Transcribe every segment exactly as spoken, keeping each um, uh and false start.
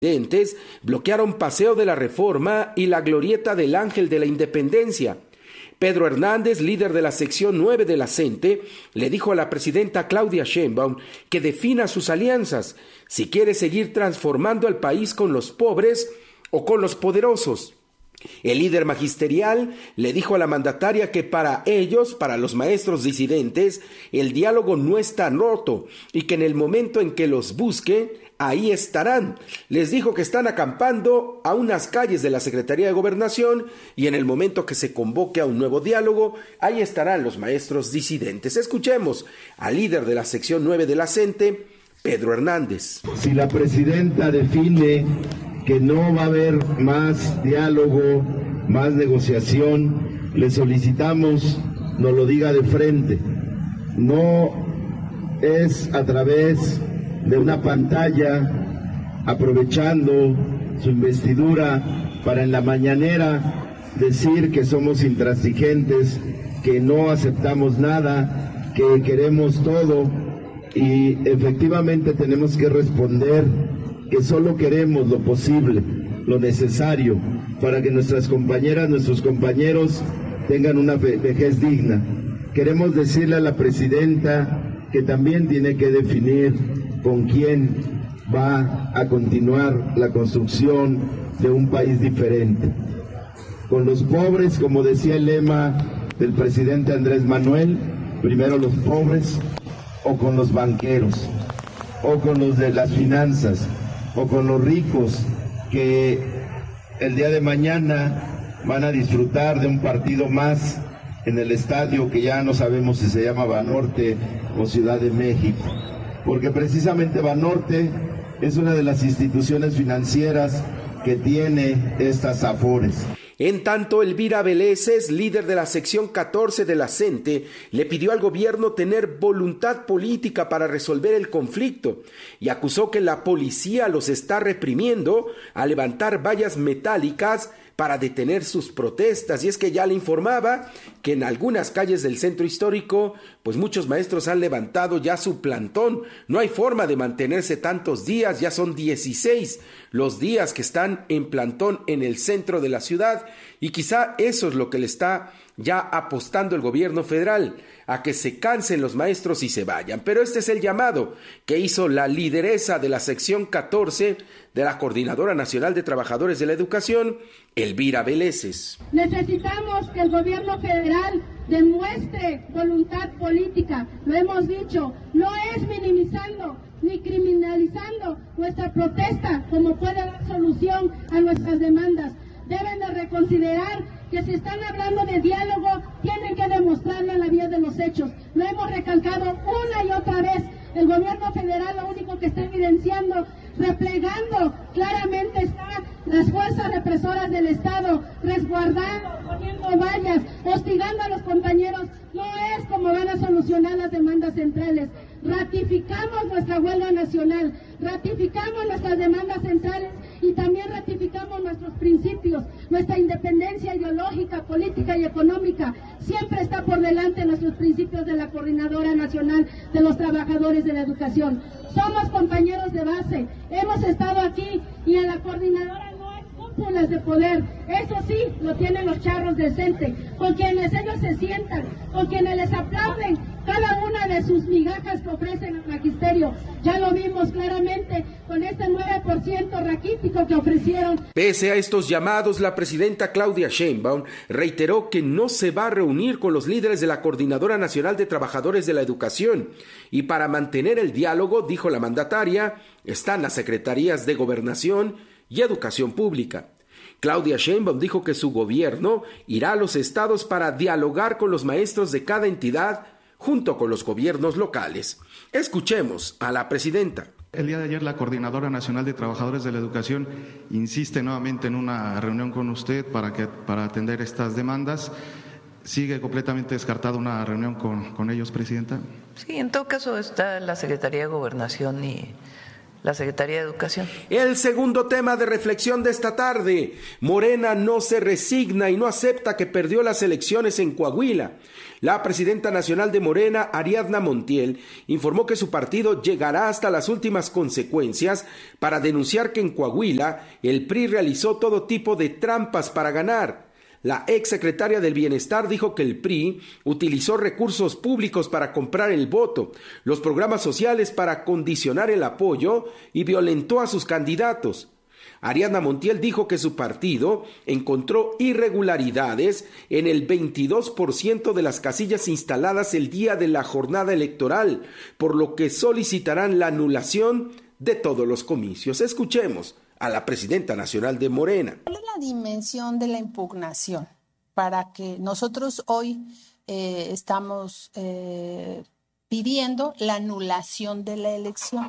bloquearon Paseo de la Reforma y la glorieta del Ángel de la Independencia. Pedro Hernández, líder de la sección nueve de la C E N T E, le dijo a la presidenta Claudia Sheinbaum que defina sus alianzas, si quiere seguir transformando al país con los pobres o con los poderosos. El líder magisterial le dijo a la mandataria que para ellos, para los maestros disidentes, el diálogo no está roto y que en el momento en que los busque, ahí estarán. Les dijo que están acampando a unas calles de la Secretaría de Gobernación y en el momento que se convoque a un nuevo diálogo, ahí estarán los maestros disidentes. Escuchemos al líder de la sección nueve de la C E N T E, Pedro Hernández. Si la presidenta define que no va a haber más diálogo, más negociación, le solicitamos nos lo diga de frente. No es a través de una pantalla, aprovechando su investidura para en la mañanera decir que somos intransigentes, que no aceptamos nada, que queremos todo, y efectivamente tenemos que responder que solo queremos lo posible, lo necesario, para que nuestras compañeras, nuestros compañeros tengan una vejez digna. Queremos decirle a la presidenta que también tiene que definir con quién va a continuar la construcción de un país diferente. Con los pobres, como decía el lema del presidente Andrés Manuel, primero los pobres, o con los banqueros, o con los de las finanzas, o con los ricos que el día de mañana van a disfrutar de un partido más en el estadio que ya no sabemos si se llama Banorte o Ciudad de México, porque precisamente Banorte es una de las instituciones financieras que tiene estas afores. En tanto, Elvira Veleses, líder de la sección catorce de la C E N T E, le pidió al gobierno tener voluntad política para resolver el conflicto y acusó que la policía los está reprimiendo a levantar vallas metálicas para detener sus protestas. Y es que ya le informaba que en algunas calles del centro histórico, pues muchos maestros han levantado ya su plantón. No hay forma de mantenerse tantos días, ya son dieciséis los días que están en plantón en el centro de la ciudad, y quizá eso es lo que le está ya apostando el gobierno federal, a que se cansen los maestros y se vayan. Pero este es el llamado que hizo la lideresa de la sección catorce de la Coordinadora Nacional de Trabajadores de la Educación, Elvira Veleses. Necesitamos que el gobierno federal demuestre voluntad política, lo hemos dicho, no es minimizando ni criminalizando nuestra protesta como puede dar solución a nuestras demandas. Deben de reconsiderar que si están hablando de diálogo, tienen que demostrarlo en la vía de los hechos. Lo hemos recalcado una y otra vez. El gobierno federal lo único que está evidenciando, replegando, claramente está las fuerzas represoras del Estado, resguardando, poniendo vallas, hostigando a los compañeros. No es como van a solucionar las demandas centrales. Ratificamos nuestra huelga nacional, ratificamos nuestras demandas centrales y también ratificamos nuestros principios, nuestra independencia ideológica, política y económica. Siempre está por delante nuestros principios de la Coordinadora Nacional de los Trabajadores de la Educación. Somos compañeros de base, hemos estado aquí y en la Coordinadora no hay cúpulas de poder. Eso sí, lo tienen los charros decentes, con quienes ellos se sientan, con quienes les aplauden cada una de sus migajas que ofrecen al magisterio. Ya lo vimos claramente con este nueve por ciento raquítico que ofrecieron. Pese a estos llamados, la presidenta Claudia Sheinbaum reiteró que no se va a reunir con los líderes de la Coordinadora Nacional de Trabajadores de la Educación, y para mantener el diálogo, dijo la mandataria, están las secretarías de Gobernación y Educación Pública. Claudia Sheinbaum dijo que su gobierno irá a los estados para dialogar con los maestros de cada entidad junto con los gobiernos locales. Escuchemos a la presidenta. El día de ayer la Coordinadora Nacional de Trabajadores de la Educación insiste nuevamente en una reunión con usted para, que, para atender estas demandas. ¿Sigue completamente descartada una reunión con, con ellos, presidenta? Sí, en todo caso está la Secretaría de Gobernación y la Secretaría de Educación. El segundo tema de reflexión de esta tarde: Morena no se resigna y no acepta que perdió las elecciones en Coahuila. La presidenta nacional de Morena, Ariadna Montiel, informó que su partido llegará hasta las últimas consecuencias para denunciar que en Coahuila el P R I realizó todo tipo de trampas para ganar. La exsecretaria del Bienestar dijo que el P R I utilizó recursos públicos para comprar el voto, los programas sociales para condicionar el apoyo y violentó a sus candidatos. Ariadna Montiel dijo que su partido encontró irregularidades en el veintidós por ciento de las casillas instaladas el día de la jornada electoral, por lo que solicitarán la anulación de todos los comicios. Escuchemos a la presidenta nacional de Morena. ¿Cuál es la dimensión de la impugnación? Para que nosotros hoy eh, estamos eh, pidiendo la anulación de la elección.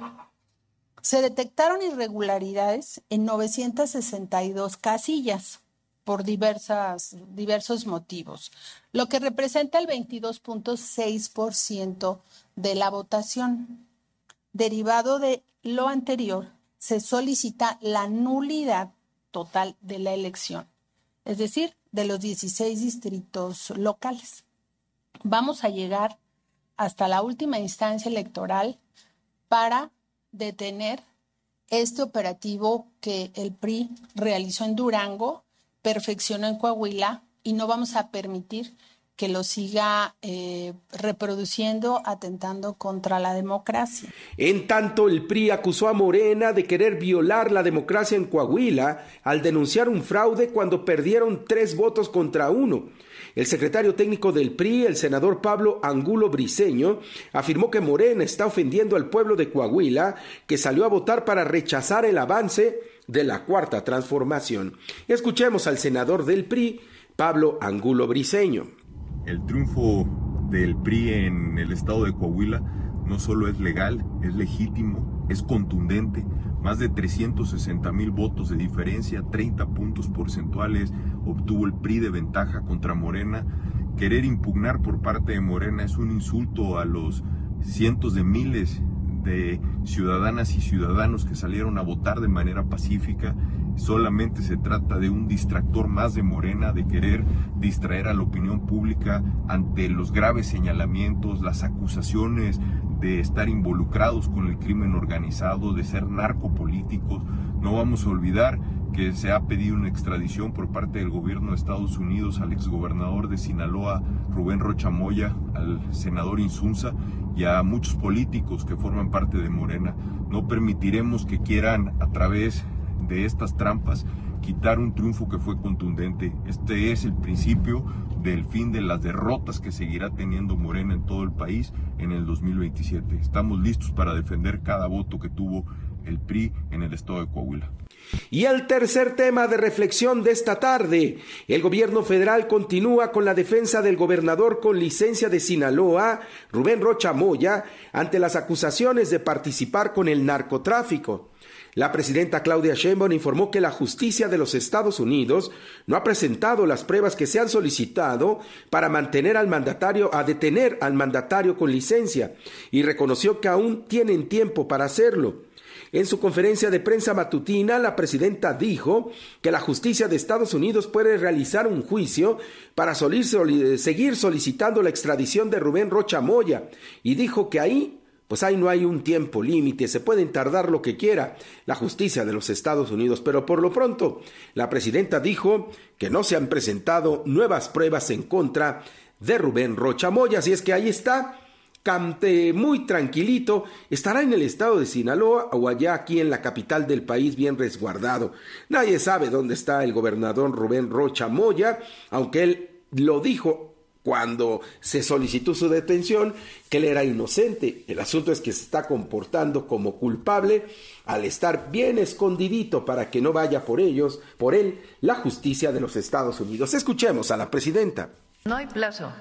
Se detectaron irregularidades en novecientas sesenta y dos casillas por diversas, diversos motivos, lo que representa el veintidós punto seis por ciento de la votación. Derivado de lo anterior, se solicita la nulidad total de la elección, es decir, de los dieciséis distritos locales. Vamos a llegar hasta la última instancia electoral para detener este operativo que el P R I realizó en Durango, perfeccionó en Coahuila y no vamos a permitir que lo siga eh, reproduciendo, atentando contra la democracia. En tanto, el P R I acusó a Morena de querer violar la democracia en Coahuila al denunciar un fraude cuando perdieron tres votos contra uno. El secretario técnico del P R I, el senador Pablo Angulo Briceño, afirmó que Morena está ofendiendo al pueblo de Coahuila, que salió a votar para rechazar el avance de la Cuarta Transformación. Escuchemos al senador del P R I, Pablo Angulo Briceño. El triunfo del P R I en el estado de Coahuila no solo es legal, es legítimo, es contundente. Más de trescientos sesenta mil votos de diferencia, treinta puntos porcentuales obtuvo el P R I de ventaja contra Morena. Querer impugnar por parte de Morena es un insulto a los cientos de miles de ciudadanas y ciudadanos que salieron a votar de manera pacífica. Solamente se trata de un distractor más de Morena, de querer distraer a la opinión pública ante los graves señalamientos, las acusaciones de estar involucrados con el crimen organizado, de ser narcopolíticos. No vamos a olvidar que se ha pedido una extradición por parte del gobierno de Estados Unidos al exgobernador de Sinaloa, Rubén Rocha Moya, al senador Insunza y a muchos políticos que forman parte de Morena. No permitiremos que quieran, a través de estas trampas, quitar un triunfo que fue contundente. Este es el principio del fin de las derrotas que seguirá teniendo Morena en todo el país en el dos mil veintisiete. Estamos listos para defender cada voto que tuvo el P R I en el estado de Coahuila. Y el tercer tema de reflexión de esta tarde: el gobierno federal continúa con la defensa del gobernador con licencia de Sinaloa, Rubén Rocha Moya, ante las acusaciones de participar con el narcotráfico. La presidenta Claudia Sheinbaum informó que la justicia de los Estados Unidos no ha presentado las pruebas que se han solicitado para mantener al mandatario, a detener al mandatario con licencia, y reconoció que aún tienen tiempo para hacerlo. En su conferencia de prensa matutina, la presidenta dijo que la justicia de Estados Unidos puede realizar un juicio para seguir solicitando la extradición de Rubén Rocha Moya, y dijo que ahí pues ahí no hay un tiempo límite, se pueden tardar lo que quiera la justicia de los Estados Unidos, pero por lo pronto la presidenta dijo que no se han presentado nuevas pruebas en contra de Rubén Rocha Moya, así es que ahí está, cante muy tranquilito, estará en el estado de Sinaloa o allá aquí en la capital del país bien resguardado. Nadie sabe dónde está el gobernador Rubén Rocha Moya, aunque él lo dijo cuando se solicitó su detención, que él era inocente. El asunto es que se está comportando como culpable al estar bien escondidito para que no vaya por ellos, por él, la justicia de los Estados Unidos. Escuchemos a la presidenta. No hay plazo,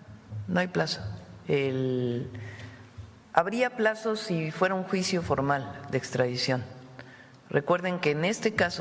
no hay plazo. El... Habría plazo si fuera un juicio formal de extradición. Recuerden que en este caso,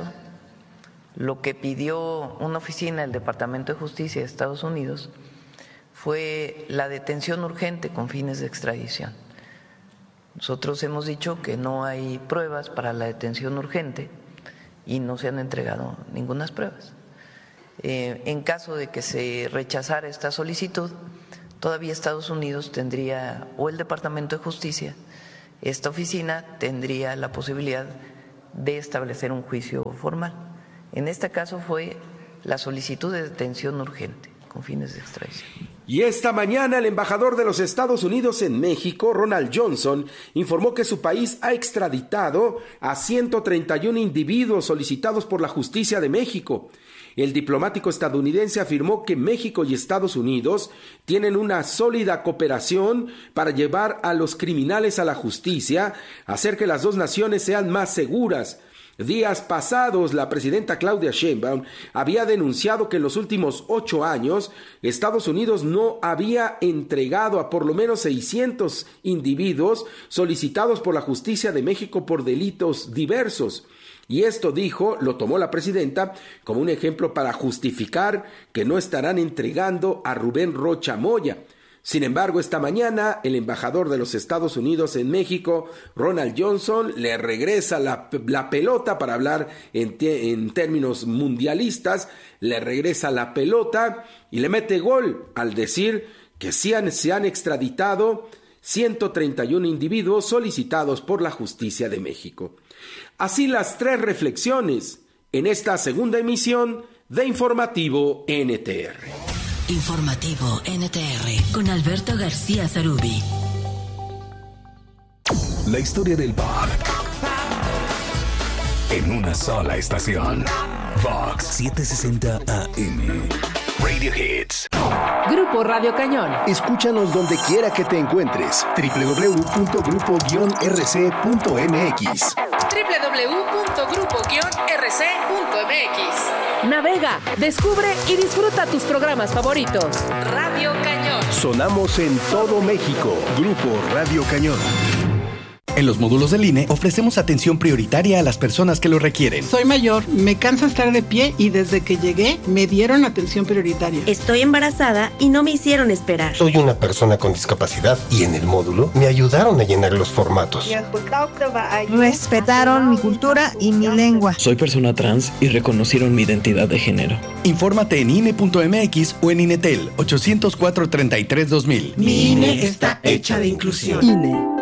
lo que pidió una oficina del Departamento de Justicia de Estados Unidos fue la detención urgente con fines de extradición. Nosotros hemos dicho que no hay pruebas para la detención urgente y no se han entregado ninguna pruebas. Eh, en caso de que se rechazara esta solicitud, todavía Estados Unidos tendría, o el Departamento de Justicia, esta oficina tendría la posibilidad de establecer un juicio formal. En este caso fue la solicitud de detención urgente con fines de extradición. Y esta mañana el embajador de los Estados Unidos en México, Ronald Johnson, informó que su país ha extraditado a ciento treinta y uno individuos solicitados por la justicia de México. El diplomático estadounidense afirmó que México y Estados Unidos tienen una sólida cooperación para llevar a los criminales a la justicia, hacer que las dos naciones sean más seguras. Días pasados, la presidenta Claudia Sheinbaum había denunciado que en los últimos ocho años Estados Unidos no había entregado a por lo menos seiscientos individuos solicitados por la justicia de México por delitos diversos. Y esto, dijo, lo tomó la presidenta como un ejemplo para justificar que no estarán entregando a Rubén Rocha Moya. Sin embargo, esta mañana el embajador de los Estados Unidos en México, Ronald Johnson, le regresa la, la pelota, para hablar en, te, en términos mundialistas, le regresa la pelota y le mete gol al decir que sí han, se han extraditado ciento treinta y uno individuos solicitados por la justicia de México. Así las tres reflexiones en esta segunda emisión de Informativo N T R. Informativo N T R con Alberto García Zarubi. La historia del pop en una sola estación. Vox setecientos sesenta A M. Radio Hits. Grupo Radio Cañón. Escúchanos donde quiera que te encuentres. doble u doble u doble u punto grupo guion r c punto m x. doble u doble u doble u punto grupo guion r c punto m x. Navega, descubre y disfruta tus programas favoritos. Radio Cañón. Sonamos en todo México. Grupo Radio Cañón. En los módulos del I N E ofrecemos atención prioritaria a las personas que lo requieren. Soy mayor, me cansa estar de pie y desde que llegué me dieron atención prioritaria. Estoy embarazada y no me hicieron esperar. Soy una persona con discapacidad y en el módulo me ayudaron a llenar los formatos. Respetaron mi cultura y mi lengua. Soy persona trans y reconocieron mi identidad de género. Infórmate en I N E punto m x o en INETEL ocho cero cuatro, treinta y tres, dos mil. Mi I N E está hecha de inclusión. I N E.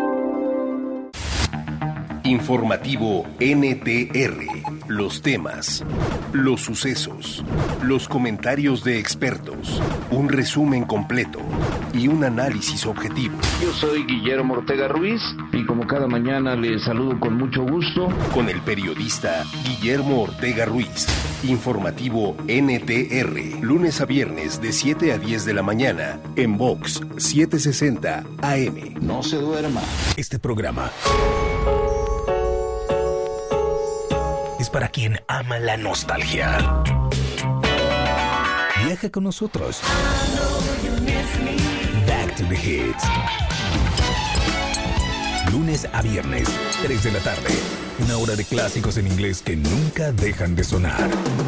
Informativo N T R. Los temas, los sucesos, los comentarios de expertos, un resumen completo y un análisis objetivo. Yo soy Guillermo Ortega Ruiz y como cada mañana les saludo con mucho gusto. Con el periodista Guillermo Ortega Ruiz. Informativo N T R. Lunes a viernes de siete a diez de la mañana en Vox setecientos sesenta A M. No se duerma. Este programa es para quien ama la nostalgia. Viaja con nosotros. Back to the Hits. Lunes a viernes, tres de la tarde. Una hora de clásicos en inglés que nunca dejan de sonar.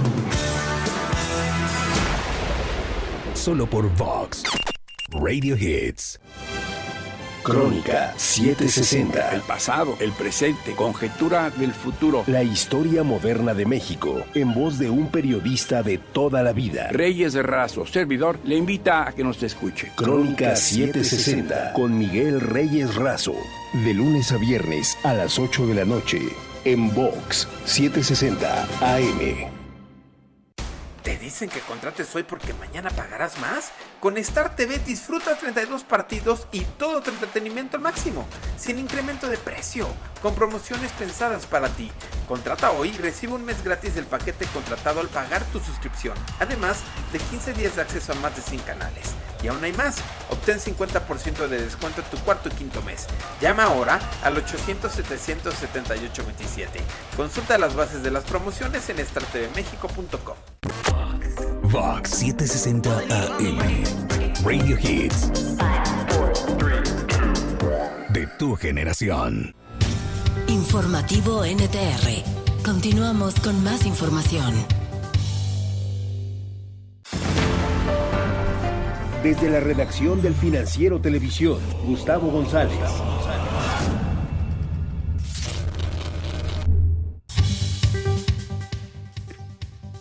Solo por Vox Radio Hits. Crónica setecientos sesenta. El pasado, el presente, conjetura del futuro. La historia moderna de México, en voz de un periodista de toda la vida. Reyes Razo, servidor, le invita a que nos escuche. Crónica setecientos sesenta, con Miguel Reyes Razo. De lunes a viernes a las ocho de la noche, en Vox setecientos sesenta A M. ¿Te dicen que contrates hoy porque mañana pagarás más? Con Star T V disfruta treinta y dos partidos y todo tu entretenimiento al máximo, sin incremento de precio, con promociones pensadas para ti. Contrata hoy y recibe un mes gratis del paquete contratado al pagar tu suscripción, además de quince días de acceso a más de cien canales. Y aún hay más, obtén cincuenta por ciento de descuento en tu cuarto y quinto mes. Llama ahora al ochocientos, setecientos setenta y ocho veintisiete. Consulta las bases de las promociones en star t v mexico punto com. Vox setecientos sesenta A M. Radio Hits. De tu generación. Informativo N T R. Continuamos con más información. Desde la redacción del Financiero Televisión, Gustavo González.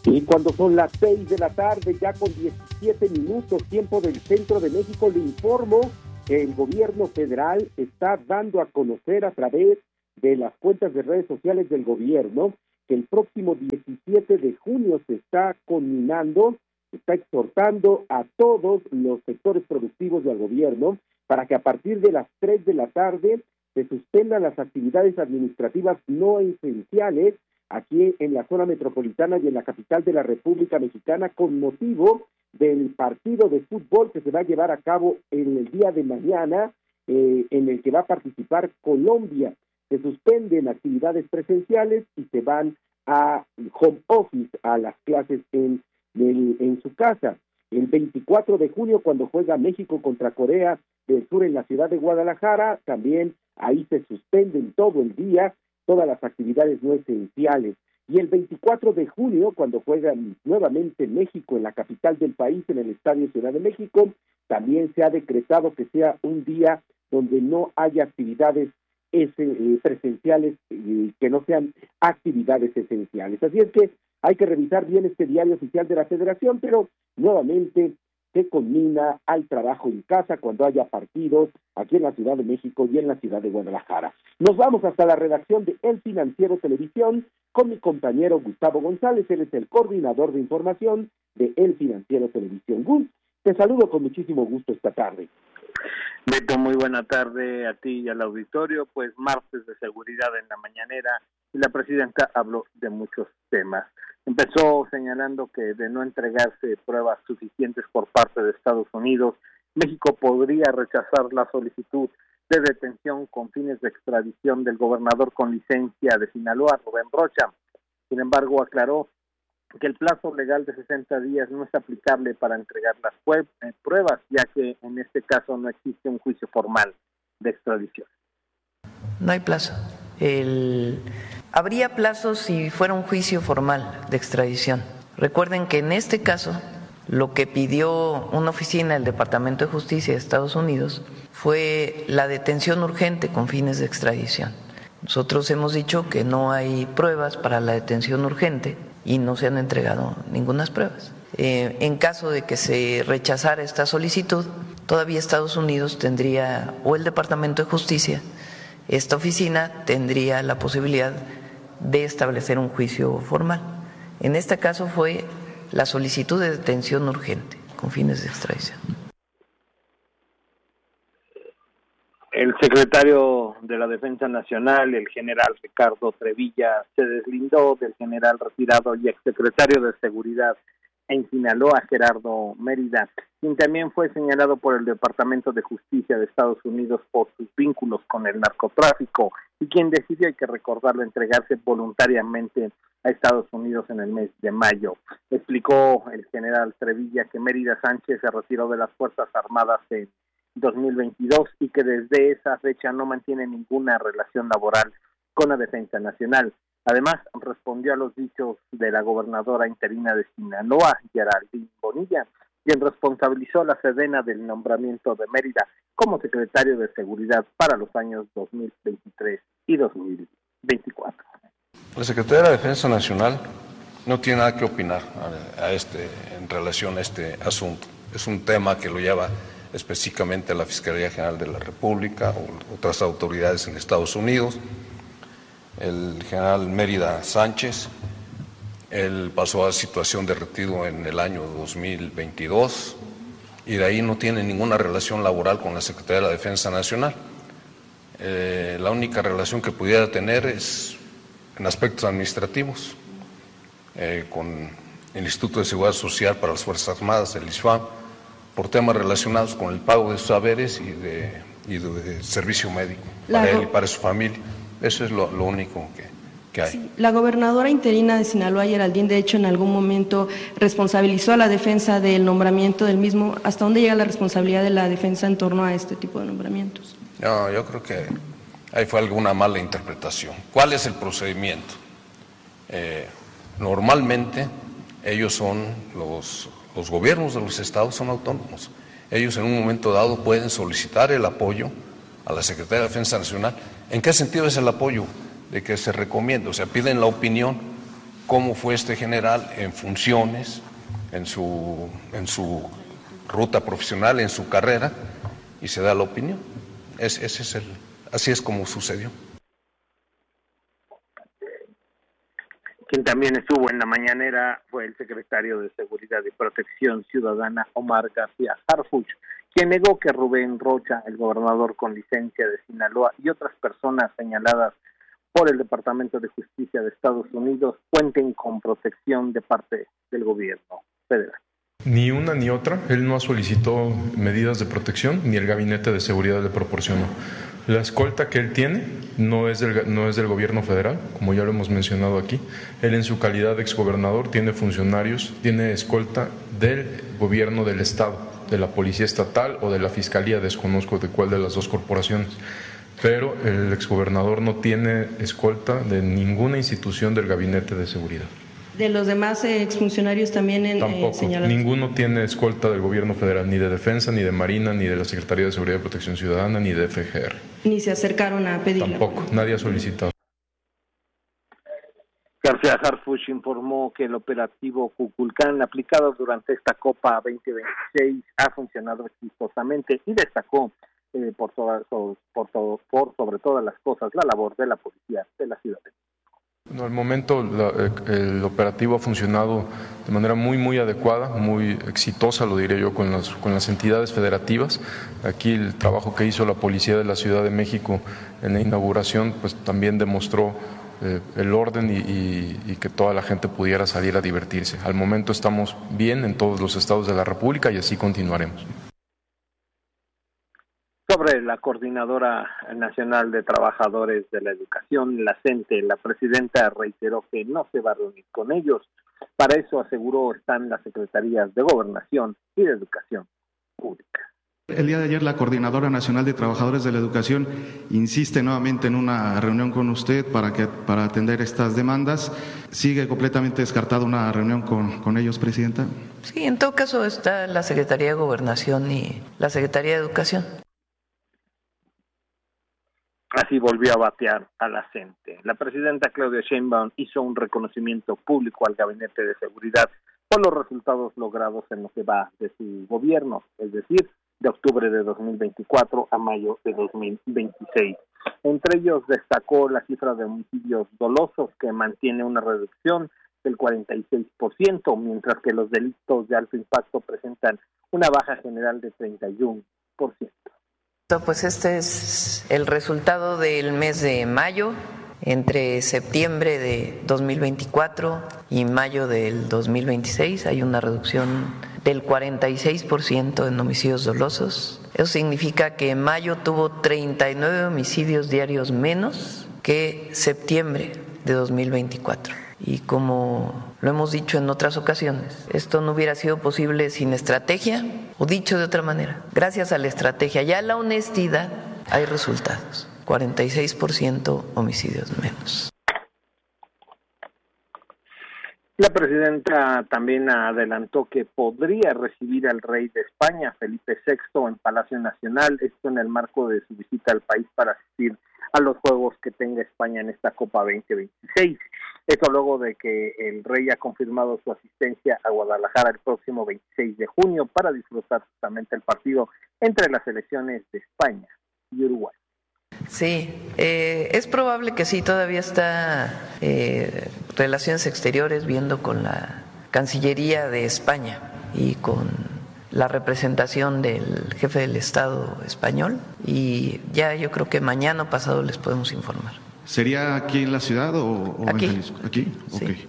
Y cuando son las seis de la tarde, ya con diecisiete minutos, tiempo del centro de México, le informo que el gobierno federal está dando a conocer a través de las cuentas de redes sociales del gobierno que el próximo diecisiete de junio se está conminando, está exhortando a todos los sectores productivos del gobierno para que a partir de las tres de la tarde se suspendan las actividades administrativas no esenciales aquí en la zona metropolitana y en la capital de la República Mexicana con motivo del partido de fútbol que se va a llevar a cabo en el día de mañana, eh, en el que va a participar Colombia. Se suspenden actividades presenciales y se van a home office, a las clases en, en, en su casa. El veinticuatro de junio, cuando juega México contra Corea del Sur en la ciudad de Guadalajara, también ahí se suspenden todo el día todas las actividades no esenciales. Y el veinticuatro de junio, cuando juega nuevamente México en la capital del país, en el Estadio Ciudad de México, también se ha decretado que sea un día donde no haya actividades ese, presenciales, eh, que no sean actividades esenciales. Así es que hay que revisar bien este diario oficial de la Federación, pero nuevamente se conmina al trabajo en casa cuando haya partidos aquí en la Ciudad de México y en la ciudad de Guadalajara. Nos vamos hasta la redacción de El Financiero Televisión con mi compañero Gustavo González. Él es el coordinador de información de El Financiero Televisión. Gus, te saludo con muchísimo gusto esta tarde. Beto, muy buena tarde a ti y al auditorio. Pues martes de seguridad en la mañanera y la presidenta habló de muchos temas. Empezó señalando que de no entregarse pruebas suficientes por parte de Estados Unidos, México podría rechazar la solicitud de detención con fines de extradición del gobernador con licencia de Sinaloa, Rubén Rocha. Sin embargo, aclaró que el plazo legal de sesenta días no es aplicable para entregar las pruebas, ya que en este caso no existe un juicio formal de extradición. No hay plazo. El... Habría plazo si fuera un juicio formal de extradición. Recuerden que en este caso lo que pidió una oficina del Departamento de Justicia de Estados Unidos fue la detención urgente con fines de extradición. Nosotros hemos dicho que no hay pruebas para la detención urgente y no se han entregado ninguna pruebas. Eh, en caso de que se rechazara esta solicitud, todavía Estados Unidos tendría, o el Departamento de Justicia, esta oficina tendría la posibilidad de establecer un juicio formal. En este caso fue la solicitud de detención urgente con fines de extradición. El secretario de la Defensa Nacional, el general Ricardo Trevilla, se deslindó del general retirado y exsecretario de Seguridad en Sinaloa, Gerardo Mérida, quien también fue señalado por el Departamento de Justicia de Estados Unidos por sus vínculos con el narcotráfico y quien decidió, hay que recordarlo, entregarse voluntariamente a Estados Unidos en el mes de mayo. Explicó el general Trevilla que Mérida Sánchez se retiró de las Fuerzas Armadas en dos mil veintidós y que desde esa fecha no mantiene ninguna relación laboral con la Defensa Nacional. Además, respondió a los dichos de la gobernadora interina de Sinaloa, Geraldine Bonilla, quien responsabilizó a la Sedena del nombramiento de Mérida como secretario de Seguridad para los años dos mil veintitrés y dos mil veinticuatro. La Secretaría de la Defensa Nacional no tiene nada que opinar a este, en relación a este asunto. Es un tema que lo lleva específicamente a la Fiscalía General de la República o otras autoridades en Estados Unidos. El general Mérida Sánchez, él pasó a situación de retiro en el año dos mil veintidós y de ahí no tiene ninguna relación laboral con la Secretaría de la Defensa Nacional. Eh, la única relación que pudiera tener es en aspectos administrativos, eh, con el Instituto de Seguridad Social para las Fuerzas Armadas, el I S F A M, por temas relacionados con el pago de sus saberes y de, y de, de servicio médico para él y para su familia. Eso es lo, lo único que, que hay. Sí, la gobernadora interina de Sinaloa, Geraldine, de hecho, en algún momento responsabilizó a la defensa del nombramiento del mismo. ¿Hasta dónde llega la responsabilidad de la defensa en torno a este tipo de nombramientos? No, yo creo que ahí fue alguna mala interpretación. ¿Cuál es el procedimiento? Eh, normalmente ellos son los, los gobiernos de los estados son autónomos. Ellos en un momento dado pueden solicitar el apoyo a la Secretaría de Defensa Nacional. ¿En qué sentido es el apoyo? De que se recomienda, o sea, piden la opinión cómo fue este general en funciones, en su, en su ruta profesional, en su carrera, y se da la opinión. Es, ese es el, así es como sucedió. Quien también estuvo en la mañanera fue el secretario de Seguridad y Protección Ciudadana, Omar García Harfuch, quien negó que Rubén Rocha, el gobernador con licencia de Sinaloa, y otras personas señaladas por el Departamento de Justicia de Estados Unidos cuenten con protección de parte del gobierno federal. Ni una ni otra. Él no solicitó medidas de protección, ni el Gabinete de Seguridad le proporcionó. La escolta que él tiene no es del, no es del gobierno federal, como ya lo hemos mencionado aquí. Él, en su calidad de exgobernador, tiene funcionarios, tiene escolta del gobierno del estado, de la policía estatal o de la fiscalía, desconozco de cuál de las dos corporaciones. Pero el exgobernador no tiene escolta de ninguna institución del Gabinete de Seguridad. De los demás eh, exfuncionarios también en, Tampoco, eh, señalados. Ninguno tiene escolta del gobierno federal, ni de Defensa, ni de Marina, ni de la Secretaría de Seguridad y Protección Ciudadana, ni de F G R. Ni se acercaron a pedirla. Tampoco, nadie ha solicitado. García Harfuch informó que el operativo Cuculcán aplicado durante esta Copa veinte veintiséis ha funcionado exitosamente y destacó eh, por, todas, por, todo, por sobre todas las cosas la labor de la policía de la ciudad. No, al momento la, el operativo ha funcionado de manera muy muy adecuada, muy exitosa, lo diré yo, con las, con las entidades federativas. Aquí el trabajo que hizo la Policía de la Ciudad de México en la inauguración pues también demostró eh, el orden y, y, y que toda la gente pudiera salir a divertirse. Al momento estamos bien en todos los estados de la República y así continuaremos. Sobre la Coordinadora Nacional de Trabajadores de la Educación, la CENTE, la presidenta reiteró que no se va a reunir con ellos. Para eso, aseguró, están las secretarías de Gobernación y de Educación Pública. El día de ayer la Coordinadora Nacional de Trabajadores de la Educación insiste nuevamente en una reunión con usted para, que, para atender estas demandas. ¿Sigue completamente descartada una reunión con, con ellos, Presidenta? Sí, en todo caso está la Secretaría de Gobernación y la Secretaría de Educación. Así volvió a batear a la CENTE. La presidenta Claudia Sheinbaum hizo un reconocimiento público al Gabinete de Seguridad por los resultados logrados en lo que va de su gobierno, es decir, de octubre de dos mil veinticuatro a mayo de dos mil veintiséis. Entre ellos destacó la cifra de homicidios dolosos, que mantiene una reducción del cuarenta y seis por ciento, mientras que los delitos de alto impacto presentan una baja general de treinta y uno por ciento. Pues este es el resultado del mes de mayo. Entre septiembre de dos mil veinticuatro y mayo del dos mil veintiséis hay una reducción del cuarenta y seis por ciento en homicidios dolosos. Eso significa que mayo tuvo treinta y nueve homicidios diarios menos que septiembre de dos mil veinticuatro. Y como lo hemos dicho en otras ocasiones, esto no hubiera sido posible sin estrategia, o dicho de otra manera, gracias a la estrategia y a la honestidad hay resultados. cuarenta y seis por ciento homicidios menos. La presidenta también adelantó que podría recibir al rey de España, Felipe sexto, en Palacio Nacional, esto en el marco de su visita al país para asistir a los juegos que tenga España en esta Copa veinte veintiséis. Esto luego de que el rey ha confirmado su asistencia a Guadalajara el próximo veintiséis de junio para disfrutar justamente el partido entre las selecciones de España y Uruguay. Sí, eh, es probable que sí, todavía está eh, Relaciones Exteriores viendo con la Cancillería de España y con la representación del jefe del Estado español, y ya yo creo que mañana o pasado les podemos informar. ¿Sería aquí en la ciudad o, o aquí. en Jalisco? ¿Aquí? Sí. Okay.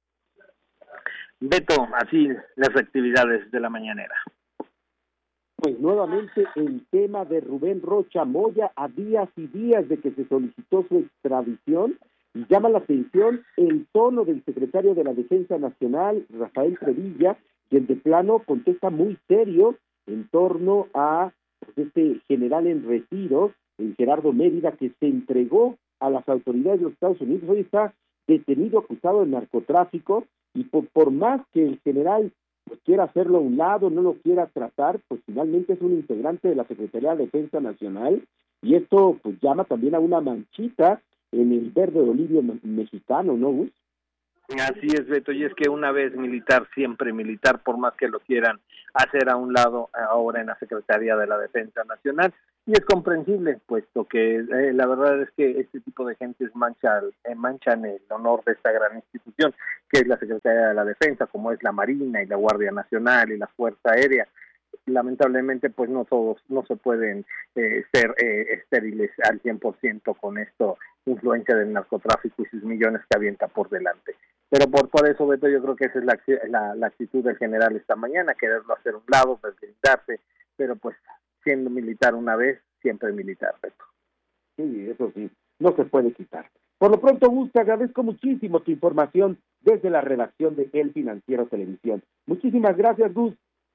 Beto, así las actividades de la mañanera. Pues nuevamente el tema de Rubén Rocha Moya a días y días de que se solicitó su extradición, y llama la atención el tono del secretario de la Defensa Nacional, Rafael Trevilla, quien de plano contesta muy serio en torno a pues, este general en retiro, el Gerardo Mérida, que se entregó a las autoridades de los Estados Unidos. Hoy está detenido acusado de narcotráfico, y por, por más que el general pues quiera hacerlo a un lado, no lo quiera tratar, pues finalmente es un integrante de la Secretaría de Defensa Nacional, y esto pues llama también a una manchita en el verde olivo mexicano, ¿no, Gus? Así es, Beto, y es que una vez militar, siempre militar, por más que lo quieran hacer a un lado ahora en la Secretaría de la Defensa Nacional, y es comprensible, puesto que eh, la verdad es que este tipo de gentes mancha, eh, manchan el honor de esta gran institución, que es la Secretaría de la Defensa, como es la Marina y la Guardia Nacional y la Fuerza Aérea. Lamentablemente, pues no todos, no se pueden eh, ser eh, estériles al cien por ciento con esto, influencia del narcotráfico y sus millones que avienta por delante. Pero por, por eso, Beto, yo creo que esa es la, la, la actitud del general esta mañana, quererlo hacer a un lado, deslindarse, pero pues siendo militar una vez, siempre militar, Beto. Sí, eso sí, no se puede quitar. Por lo pronto, Gus, te agradezco muchísimo tu información desde la redacción de El Financiero Televisión. Muchísimas gracias, Gus.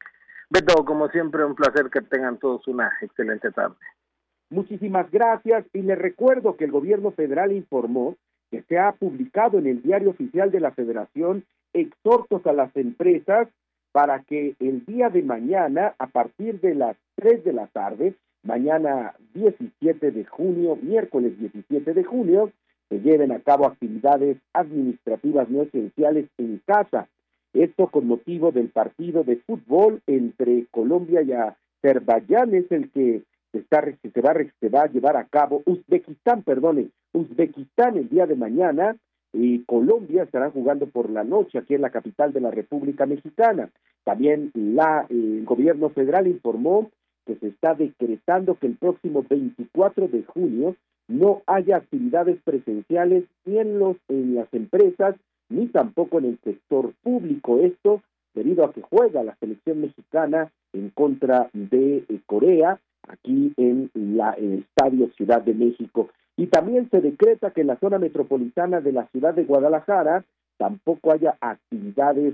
Beto, como siempre, un placer, que tengan todos una excelente tarde. Muchísimas gracias, y les recuerdo que el gobierno federal informó que se ha publicado en el Diario Oficial de la Federación exhortos a las empresas para que el día de mañana, a partir de las tres de la tarde, mañana diecisiete de junio, miércoles diecisiete de junio, se lleven a cabo actividades administrativas no esenciales en casa. Esto con motivo del partido de fútbol entre Colombia y Azerbaiyán, es el que se, está, se, va, se va a llevar a cabo, Uzbekistán, perdone, Uzbekistán el día de mañana, y Colombia estará jugando por la noche aquí en la capital de la República Mexicana. También la, eh, el gobierno federal informó que se está decretando que el próximo veinticuatro de junio no haya actividades presenciales ni en, los, en las empresas, ni tampoco en el sector público. Esto debido a que juega la selección mexicana en contra de eh, Corea, aquí en, la, en el Estadio Ciudad de México. Y también se decreta que en la zona metropolitana de la ciudad de Guadalajara tampoco haya actividades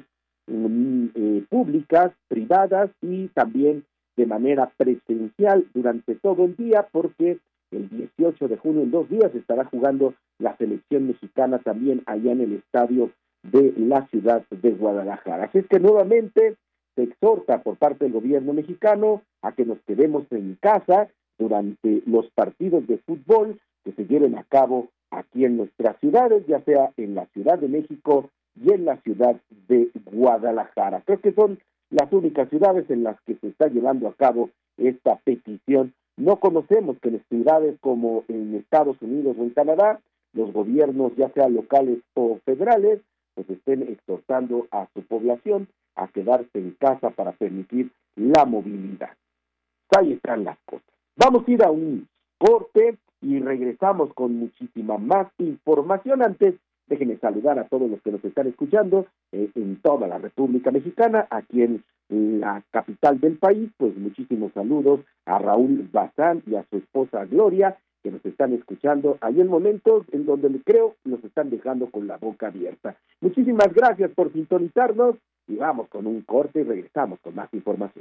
um, eh, públicas, privadas y también de manera presencial durante todo el día, porque el dieciocho de junio, en dos días, estará jugando la selección mexicana también allá en el estadio de la ciudad de Guadalajara. Así es que nuevamente se exhorta por parte del gobierno mexicano a que nos quedemos en casa durante los partidos de fútbol que se lleven a cabo aquí en nuestras ciudades, ya sea en la Ciudad de México y en la ciudad de Guadalajara. Creo que son las únicas ciudades en las que se está llevando a cabo esta petición. No conocemos que en ciudades como en Estados Unidos o en Canadá, los gobiernos, ya sea locales o federales, pues estén exhortando a su población a quedarse en casa para permitir la movilidad. Ahí están las cosas. Vamos a ir a un corte y regresamos con muchísima más información. Antes, déjenme saludar a todos los que nos están escuchando eh, en toda la República Mexicana, aquí en la capital del país. Pues muchísimos saludos a Raúl Bazán y a su esposa Gloria, que nos están escuchando ahí en momentos en donde creo nos están dejando con la boca abierta. Muchísimas gracias por sintonizarnos y vamos con un corte y regresamos con más información.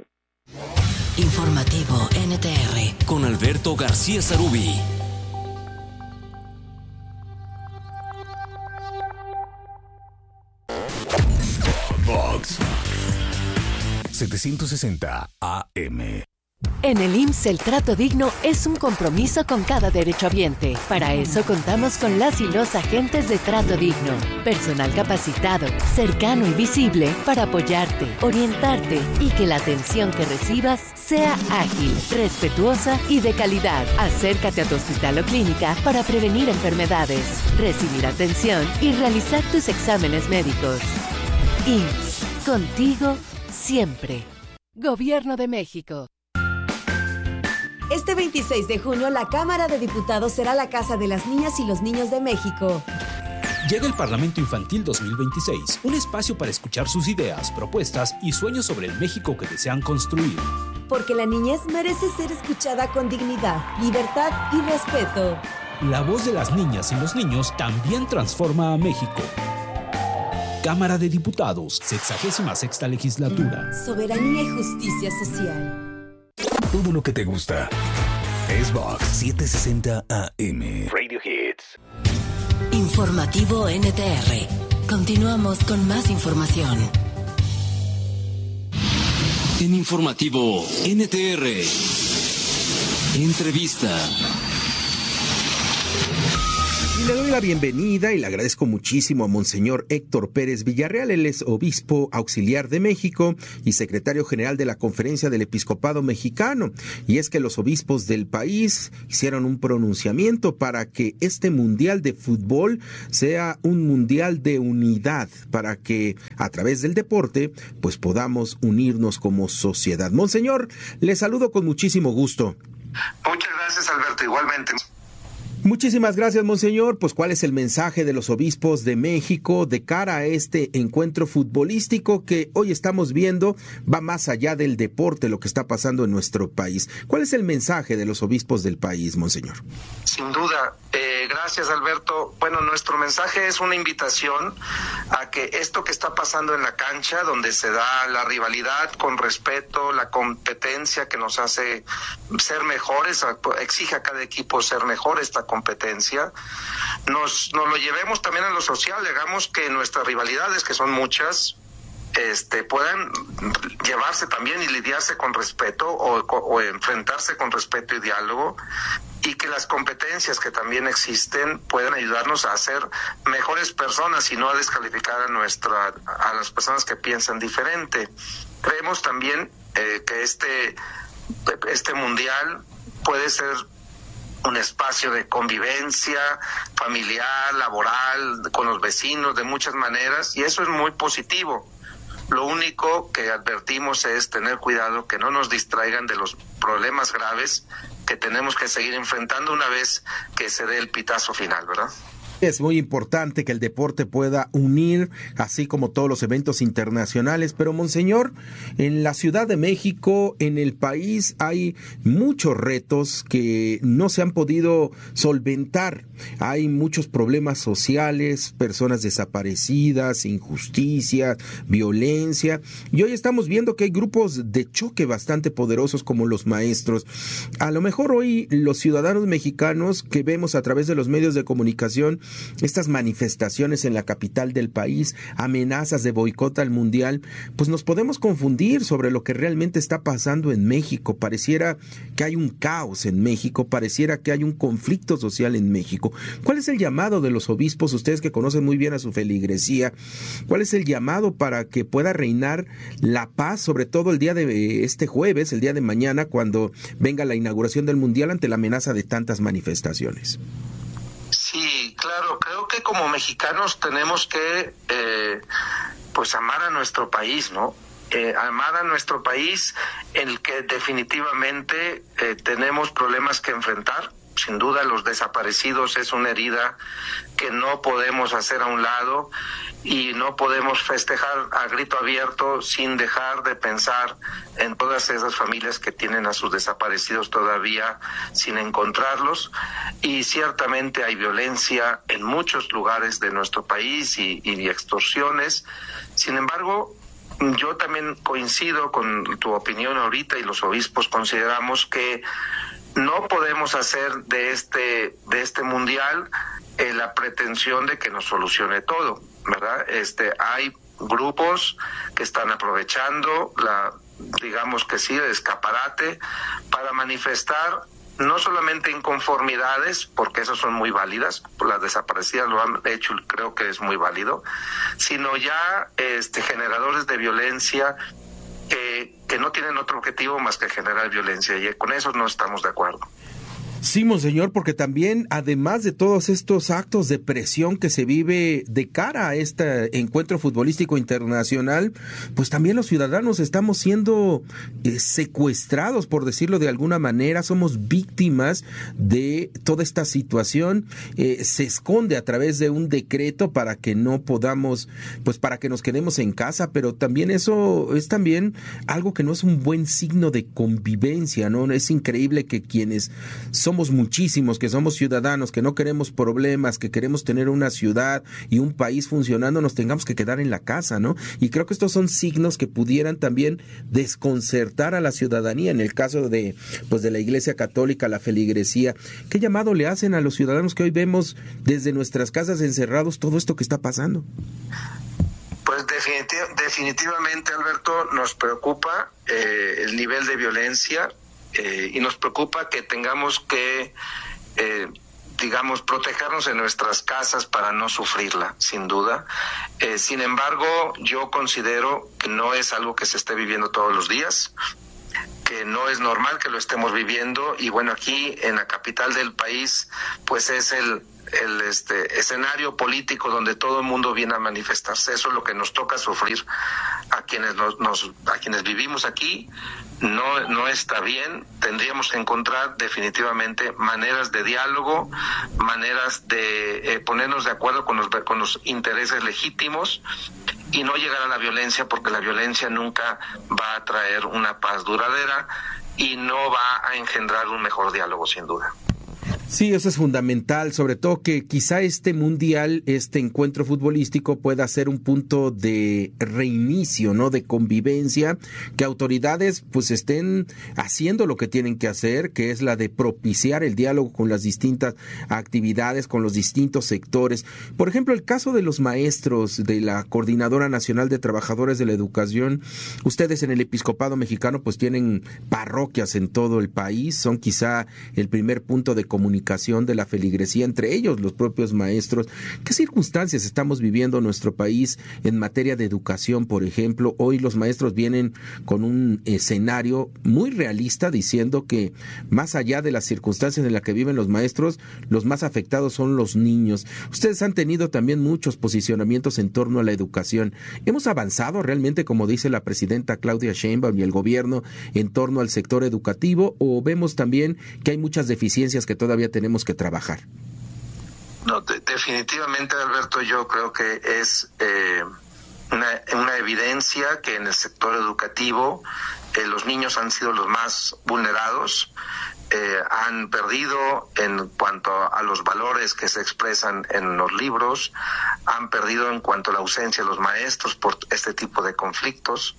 Informativo N T R con Alberto García Sarubí. Vox setecientos sesenta A M. En el I M S S el trato digno es un compromiso con cada derechohabiente. Para eso contamos con las y los agentes de Trato Digno. Personal capacitado, cercano y visible para apoyarte, orientarte y que la atención que recibas sea ágil, respetuosa y de calidad. Acércate a tu hospital o clínica para prevenir enfermedades, recibir atención y realizar tus exámenes médicos. I M S S, contigo siempre. Gobierno de México. Este veintiséis de junio, la Cámara de Diputados será la casa de las niñas y los niños de México. Llega el Parlamento Infantil dos mil veintiséis, un espacio para escuchar sus ideas, propuestas y sueños sobre el México que desean construir. Porque la niñez merece ser escuchada con dignidad, libertad y respeto. La voz de las niñas y los niños también transforma a México. Cámara de Diputados, sexagésima sexta legislatura. Soberanía y justicia social. Todo lo que te gusta es Vox setecientos sesenta A M. Radio Hits. Informativo N T R. Continuamos con más información. En Informativo N T R. Entrevista. le doy la bienvenida y le agradezco muchísimo a Monseñor Héctor Pérez Villarreal. Él es obispo auxiliar de México y secretario general de la Conferencia del Episcopado Mexicano. Y es que los obispos del país hicieron un pronunciamiento para que este Mundial de Fútbol sea un Mundial de unidad, para que a través del deporte pues podamos unirnos como sociedad. Monseñor, le saludo con muchísimo gusto. Muchas gracias, Alberto, igualmente. Muchísimas gracias, Monseñor. Pues, ¿cuál es el mensaje de los obispos de México de cara a este encuentro futbolístico que hoy estamos viendo va más allá del deporte, lo que está pasando en nuestro país? ¿Cuál es el mensaje de los obispos del país, Monseñor? Sin duda. Eh, gracias, Alberto. Bueno, nuestro mensaje es una invitación a que esto que está pasando en la cancha, donde se da la rivalidad con respeto, la competencia que nos hace ser mejores, exige a cada equipo ser mejor esta competencia, nos, nos lo llevemos también a lo social, hagamos que nuestras rivalidades, que son muchas, este, puedan llevarse también y lidiarse con respeto o, o enfrentarse con respeto y diálogo, y que las competencias que también existen puedan ayudarnos a ser mejores personas y no a descalificar a nuestra a las personas que piensan diferente. Creemos también eh, que este este mundial puede ser un espacio de convivencia familiar, laboral, con los vecinos, de muchas maneras, y eso es muy positivo. Lo único que advertimos es tener cuidado que no nos distraigan de los problemas graves que tenemos que seguir enfrentando una vez que se dé el pitazo final, ¿verdad? Es muy importante que el deporte pueda unir, así como todos los eventos internacionales, pero Monseñor, en la Ciudad de México, en el país, hay muchos retos que no se han podido solventar. Hay muchos problemas sociales, personas desaparecidas, injusticia, violencia, y hoy estamos viendo que hay grupos de choque bastante poderosos como los maestros. A lo mejor hoy los ciudadanos mexicanos que vemos a través de los medios de comunicación estas manifestaciones en la capital del país, amenazas de boicot al mundial, pues nos podemos confundir sobre lo que realmente está pasando en México. Pareciera que hay un caos en México, pareciera que hay un conflicto social en México. ¿Cuál es el llamado de los obispos, ustedes que conocen muy bien a su feligresía? ¿Cuál es el llamado para que pueda reinar la paz, sobre todo el día de este jueves, el día de mañana, cuando venga la inauguración del mundial ante la amenaza de tantas manifestaciones? Sí, claro, creo que como mexicanos tenemos que eh, pues amar a nuestro país, ¿no? Eh, amar a nuestro país en el que definitivamente eh, tenemos problemas que enfrentar. Sin duda los desaparecidos es una herida que no podemos hacer a un lado y no podemos festejar a grito abierto sin dejar de pensar en todas esas familias que tienen a sus desaparecidos todavía sin encontrarlos. Y ciertamente hay violencia en muchos lugares de nuestro país y, y extorsiones. Sin embargo, yo también coincido con tu opinión ahorita y los obispos consideramos que no podemos hacer de este de este mundial eh, la pretensión de que nos solucione todo, ¿verdad? Este hay grupos que están aprovechando la digamos que sí, el escaparate para manifestar no solamente inconformidades, porque esas son muy válidas, las desaparecidas lo han hecho, creo que es muy válido, sino ya este generadores de violencia que, que no tienen otro objetivo más que generar violencia, y con eso no estamos de acuerdo. Sí, Monseñor, porque también, además de todos estos actos de presión que se vive de cara a este encuentro futbolístico internacional, pues también los ciudadanos estamos siendo eh, secuestrados, por decirlo de alguna manera, somos víctimas de toda esta situación. Eh, se esconde a través de un decreto para que no podamos, pues para que nos quedemos en casa, pero también eso es también algo que no es un buen signo de convivencia, ¿no? Es increíble que quienes somos muchísimos, que somos ciudadanos, que no queremos problemas, que queremos tener una ciudad y un país funcionando, nos tengamos que quedar en la casa, ¿no? Y creo que estos son signos que pudieran también desconcertar a la ciudadanía, en el caso de, pues, de la Iglesia Católica, la feligresía. ¿Qué llamado le hacen a los ciudadanos que hoy vemos desde nuestras casas encerrados todo esto que está pasando? Pues definitiv- definitivamente, Alberto, nos preocupa eh, el nivel de violencia. Eh, y nos preocupa que tengamos que eh, digamos, protegernos en nuestras casas para no sufrirla, sin duda. Eh, sin embargo, yo considero que no es algo que se esté viviendo todos los días, que no es normal que lo estemos viviendo, y bueno, aquí en la capital del país, pues es el el este escenario político donde todo el mundo viene a manifestarse. Eso es lo que nos toca sufrir a quienes nos, nos a quienes vivimos aquí. No no está bien. Tendríamos que encontrar definitivamente maneras de diálogo, maneras de eh, ponernos de acuerdo con los con los intereses legítimos y no llegar a la violencia, porque la violencia nunca va a traer una paz duradera y no va a engendrar un mejor diálogo, sin duda. Sí, eso es fundamental, sobre todo que quizá este mundial, este encuentro futbolístico pueda ser un punto de reinicio, ¿no? De convivencia, que autoridades pues estén haciendo lo que tienen que hacer, que es la de propiciar el diálogo con las distintas actividades, con los distintos sectores. Por ejemplo, el caso de los maestros de la Coordinadora Nacional de Trabajadores de la Educación. Ustedes en el Episcopado Mexicano pues tienen parroquias en todo el país, son quizá el primer punto de comunicación de la feligresía, entre ellos los propios maestros. ¿Qué circunstancias estamos viviendo en nuestro país en materia de educación, por ejemplo? Hoy los maestros vienen con un escenario muy realista diciendo que más allá de las circunstancias en las que viven los maestros, los más afectados son los niños. Ustedes han tenido también muchos posicionamientos en torno a la educación. ¿Hemos avanzado realmente, como dice la presidenta Claudia Sheinbaum y el gobierno, en torno al sector educativo, o vemos también que hay muchas deficiencias que todavía tenemos que trabajar? No, de, definitivamente, Alberto, yo creo que es eh, una, una evidencia que en el sector educativo eh, los niños han sido los más vulnerados, eh, han perdido en cuanto a los valores que se expresan en los libros, han perdido en cuanto a la ausencia de los maestros por este tipo de conflictos.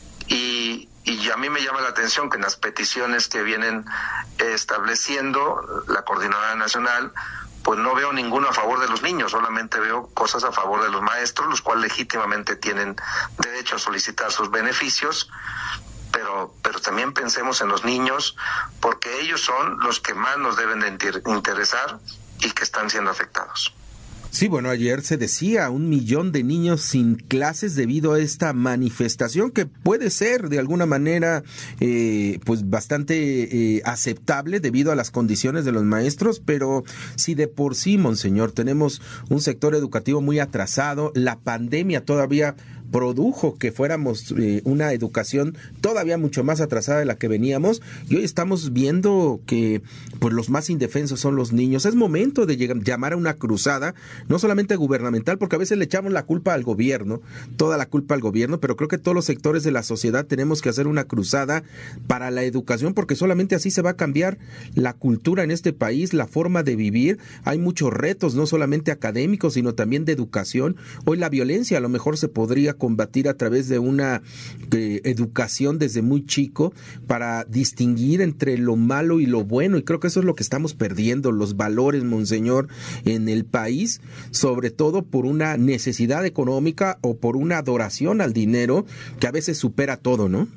Y, y a mí me llama la atención que en las peticiones que vienen estableciendo la Coordinadora Nacional, pues no veo ninguno a favor de los niños, solamente veo cosas a favor de los maestros, los cuales legítimamente tienen derecho a solicitar sus beneficios, pero, pero también pensemos en los niños, porque ellos son los que más nos deben de interesar y que están siendo afectados. Sí, bueno, ayer se decía un millón de niños sin clases debido a esta manifestación, que puede ser de alguna manera eh, pues bastante eh, aceptable debido a las condiciones de los maestros, pero si de por sí, monseñor, tenemos un sector educativo muy atrasado, la pandemia todavía produjo que fuéramos eh, una educación todavía mucho más atrasada de la que veníamos, y hoy estamos viendo que pues los más indefensos son los niños. Es momento de llegar, llamar a una cruzada, no solamente gubernamental, porque a veces le echamos la culpa al gobierno, toda la culpa al gobierno, pero creo que todos los sectores de la sociedad tenemos que hacer una cruzada para la educación, porque solamente así se va a cambiar la cultura en este país, la forma de vivir. Hay muchos retos, no solamente académicos, sino también de educación. Hoy la violencia a lo mejor se podría combatir a través de una eh, educación desde muy chico para distinguir entre lo malo y lo bueno, y creo que eso es lo que estamos perdiendo, los valores, monseñor, en el país, sobre todo por una necesidad económica o por una adoración al dinero que a veces supera todo, ¿no?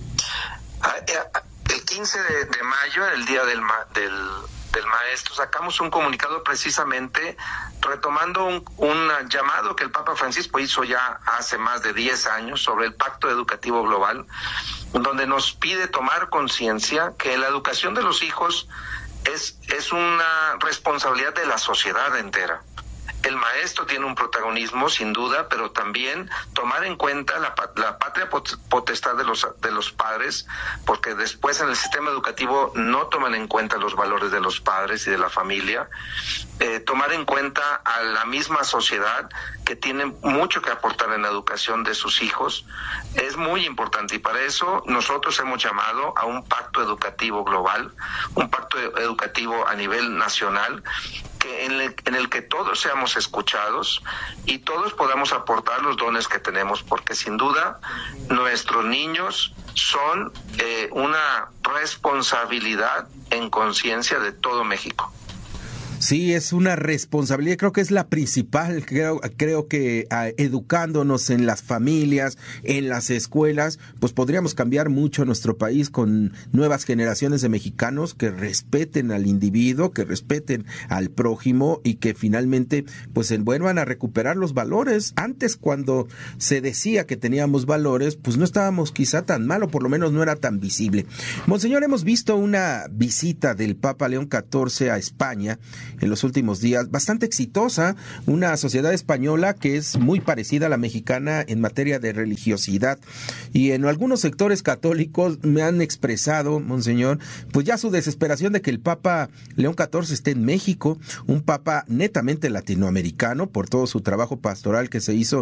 El quince de mayo, el día del, ma- del del maestro, sacamos un comunicado precisamente retomando un, un llamado que el Papa Francisco hizo ya hace más de diez años sobre el Pacto Educativo Global, donde nos pide tomar conciencia que la educación de los hijos es, es una responsabilidad de la sociedad entera. El maestro tiene un protagonismo, sin duda, pero también tomar en cuenta la, la patria potestad de los, de los padres, porque después en el sistema educativo no toman en cuenta los valores de los padres y de la familia. Eh, tomar en cuenta a la misma sociedad, que tiene mucho que aportar en la educación de sus hijos, es muy importante, y para eso nosotros hemos llamado a un pacto educativo global, un pacto educativo a nivel nacional, que en, el, en el que todos seamos escuchados y todos podamos aportar los dones que tenemos, porque sin duda nuestros niños son eh, una responsabilidad en conciencia de todo México. Sí, es una responsabilidad, creo que es la principal, creo, creo que uh, educándonos en las familias, en las escuelas, pues podríamos cambiar mucho nuestro país con nuevas generaciones de mexicanos que respeten al individuo, que respeten al prójimo y que finalmente pues vuelvan a recuperar los valores. Antes, cuando se decía que teníamos valores, pues no estábamos quizá tan mal, o por lo menos no era tan visible. Monseñor, hemos visto una visita del Papa León catorce a España en los últimos días, bastante exitosa, una sociedad española que es muy parecida a la mexicana en materia de religiosidad, y en algunos sectores católicos me han expresado, Monseñor, pues ya su desesperación de que el Papa León catorce esté en México, un Papa netamente latinoamericano por todo su trabajo pastoral que se hizo